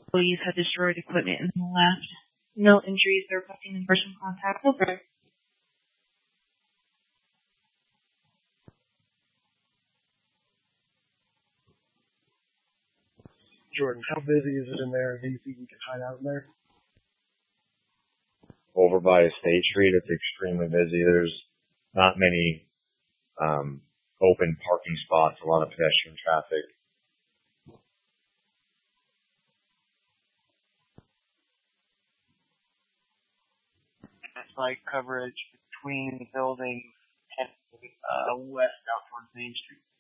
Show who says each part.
Speaker 1: Employees had destroyed equipment and left. No injuries or requesting in-person contact. Over.
Speaker 2: Jordan, how busy is it in there? Do you think we can hide out in there?
Speaker 3: Over by State Street, it's extremely busy. There's not many open parking spots, a lot of pedestrian traffic.
Speaker 4: It's like coverage between the buildings and west out towards Main Street.